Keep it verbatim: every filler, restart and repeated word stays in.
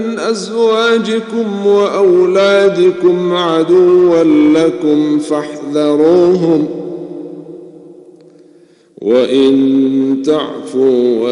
من أزواجكم وأولادكم عدوا لكم فاحذروهم وإن تعفوا